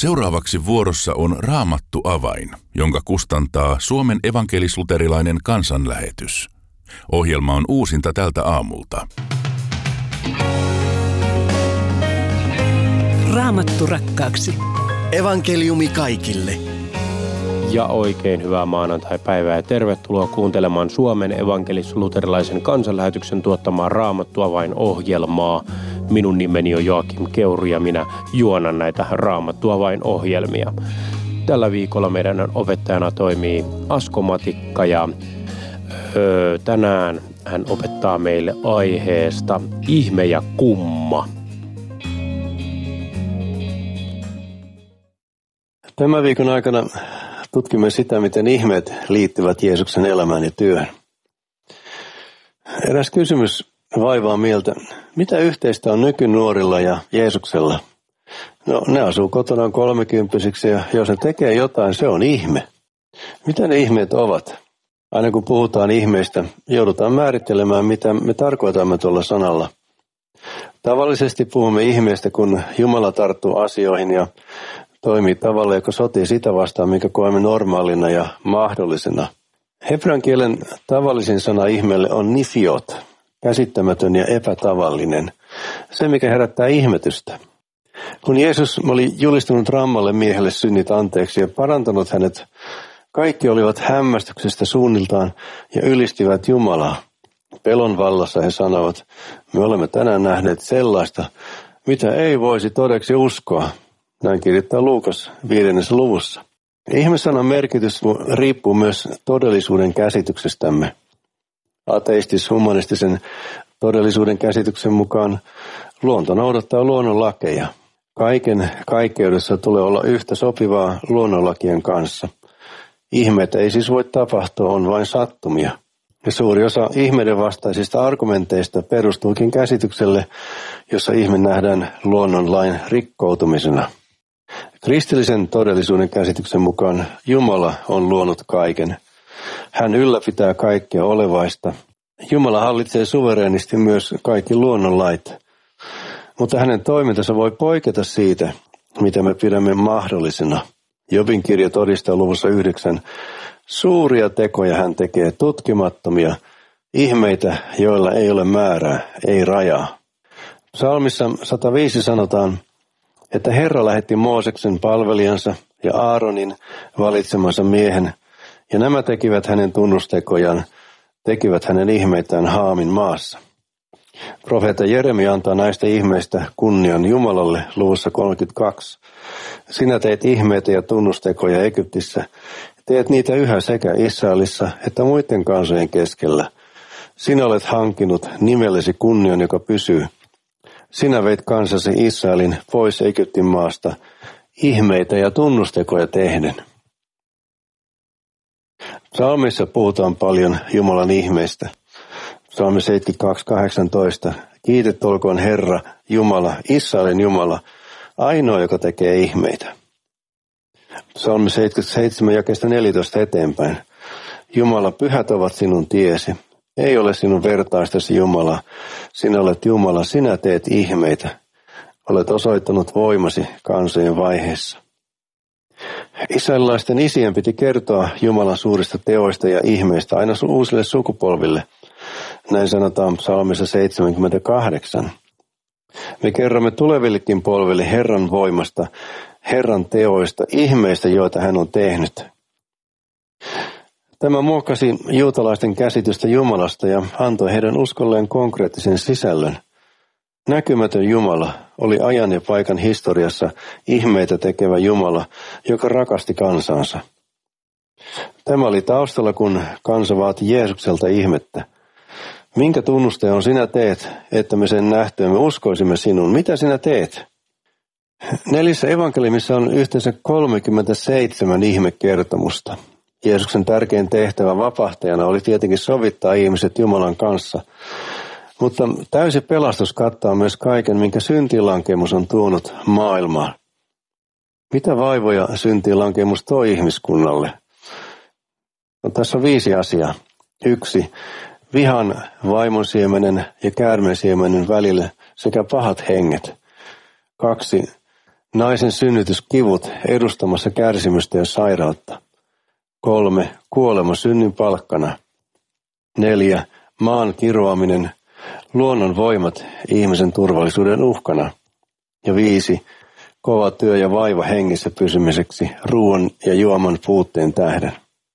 Seuraavaksi vuorossa on Raamattu avain, jonka kustantaa Suomen evankelis-luterilainen kansanlähetys. Ohjelma on uusinta tältä aamulta. Raamattu rakkaaksi. Evankeliumi kaikille. Ja oikein hyvää maanantai-päivää ja tervetuloa kuuntelemaan Suomen evankelis-luterilaisen kansanlähetyksen tuottamaa Raamattu avain -ohjelmaa. Minun nimeni on Joakim Keuru ja minä juonan näitä Raamattu avain -ohjelmia. Tällä viikolla meidän opettajana toimii Asko Matikka ja tänään hän opettaa meille aiheesta ihme ja kumma. Tämän viikon aikana tutkimme sitä, miten ihmeet liittyvät Jeesuksen elämään ja työhön. Eräs kysymys vaivaa mieltä. Mitä yhteistä on nykynuorilla ja Jeesuksella? No, ne asuu kotonaan 30-vuotiaiksi ja jos ne tekee jotain, se on ihme. Mitä ne ihmeet ovat? Aina kun puhutaan ihmeistä, joudutaan määrittelemään, mitä me tarkoitamme tuolla sanalla. Tavallisesti puhumme ihmeistä, kun Jumala tarttuu asioihin ja toimii tavalla, joka sotii sitä vastaan, minkä koemme normaalina ja mahdollisena. Hebrean kielen tavallisin sana ihmeelle on nifiot, käsittämätön ja epätavallinen, se mikä herättää ihmetystä. Kun Jeesus oli julistunut rammalle miehelle synnit anteeksi ja parantanut hänet, kaikki olivat hämmästyksestä suunniltaan ja ylistivät Jumalaa. Pelon vallassa he sanovat, me olemme tänään nähneet sellaista, mitä ei voisi todeksi uskoa. Näin kirjoittaa Luukas 5. luvussa. Ihmesanan merkitys riippuu myös todellisuuden käsityksestämme. Ateistis-humanistisen todellisuuden käsityksen mukaan luonto noudattaa luonnonlakeja. Kaiken kaikkeudessa tulee olla yhtä sopivaa luonnonlakien kanssa. Ihmeet ei siis voi tapahtua, on vain sattumia. Ja suuri osa ihmeiden vastaisista argumenteista perustuukin käsitykselle, jossa ihme nähdään luonnonlain rikkoutumisena. Kristillisen todellisuuden käsityksen mukaan Jumala on luonut kaiken. Hän ylläpitää kaikkea olevaista. Jumala hallitsee suvereenisti myös kaikki luonnonlait. Mutta hänen toimintansa voi poiketa siitä, mitä me pidämme mahdollisena. Jobin kirja todistaa luvussa 9. Suuria tekoja hän tekee, tutkimattomia, ihmeitä, joilla ei ole määrää, ei rajaa. Psalmissa 105 sanotaan, että Herra lähetti Mooseksen palvelijansa ja Aaronin valitsemansa miehen, ja nämä tekivät hänen tunnustekojaan, tekivät hänen ihmeitään Haamin maassa. Profeetta Jeremia antaa näistä ihmeistä kunnian Jumalalle luvussa 32. Sinä teet ihmeitä ja tunnustekoja Egyptissä, teet niitä yhä sekä Israelissa että muiden kansojen keskellä. Sinä olet hankinut nimellesi kunnian, joka pysyy. Sinä veit kansasi Israelin pois Egyptin maasta, ihmeitä ja tunnustekoja tehden. Psalmissa puhutaan paljon Jumalan ihmeistä. Psalmi 72:18. Kiitetty olkoon Herra, Jumala, Israelin Jumala, ainoa, joka tekee ihmeitä. Psalmi 77 jakeesta 14 eteenpäin. Jumala, pyhät ovat sinun tiesi. Ei ole sinun vertaistasi Jumala. Sinä olet Jumala, sinä teet ihmeitä. Olet osoittanut voimasi kansojen vaiheessa. Israelilaisten isien piti kertoa Jumalan suurista teoista ja ihmeistä aina uusille sukupolville. Näin sanotaan psalmissa 78. Me kerromme tulevillekin polville Herran voimasta, Herran teoista, ihmeistä, joita hän on tehnyt. Tämä muokkasi juutalaisten käsitystä Jumalasta ja antoi heidän uskolleen konkreettisen sisällön. Näkymätön Jumala oli ajan ja paikan historiassa ihmeitä tekevä Jumala, joka rakasti kansansa. Tämä oli taustalla, kun kansa vaati Jeesukselta ihmettä. Minkä tunnusteen sinä teet, että me sen nähtyämme uskoisimme sinun? Mitä sinä teet? 4 evankeliumissa on yhteensä 37 ihmekertomusta. Jeesuksen tärkein tehtävä vapahtajana oli tietenkin sovittaa ihmiset Jumalan kanssa, mutta täysi pelastus kattaa myös kaiken, minkä syntiinlankemus on tuonut maailmaan. Mitä vaivoja syntiinlankemus toi ihmiskunnalle? No, tässä on 5 asiaa. 1. Vihan, vaimon siemenen ja käärmeen siemenen välille sekä pahat henget. 2. naisen synnytyskivut edustamassa kärsimystä ja sairautta. 3. Kuolema synnin palkkana. 4. Maan kiroaminen, luonnon voimat ihmisen turvallisuuden uhkana. Ja 5. Kova työ ja vaiva hengissä pysymiseksi ruoan ja juoman puutteen tähden.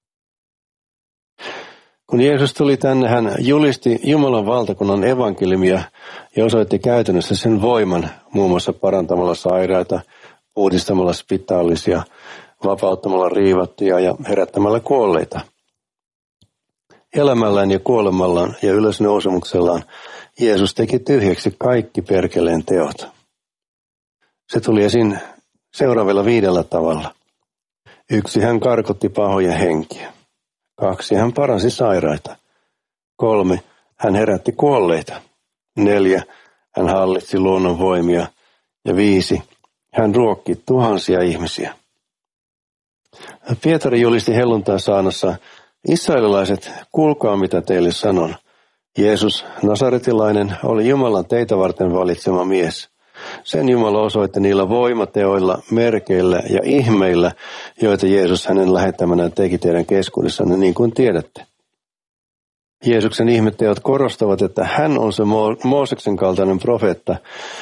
Kun Jeesus tuli tänne, hän julisti Jumalan valtakunnan evankeliumia ja osoitti käytännössä sen voiman, muun muassa parantamalla sairaita, uudistamalla spitaalisia, vapauttamalla riivattuja ja herättämällä kuolleita. Elämällään ja kuolemallaan ja ylösnousemuksellaan Jeesus teki tyhjäksi kaikki perkeleen teot. Se tuli esiin seuraavilla 5 tavalla. 1. Hän karkotti pahoja henkiä. 2. Hän paransi sairaita. 3. Hän herätti kuolleita. 4. Hän hallitsi luonnon voimia. Ja 5. Hän ruokki tuhansia ihmisiä. Pietari julisti helluntaisaarnassa: Israelilaiset, kuulkaa mitä teille sanon. Jeesus, nasaretilainen, oli Jumalan teitä varten valitsema mies. Sen Jumala osoitti niillä voimateoilla, merkeillä ja ihmeillä, joita Jeesus hänen lähettämänään teki teidän keskuudessanne, niin kuin tiedätte. Jeesuksen ihmeteot korostavat, että hän on se Mooseksen kaltainen profeetta,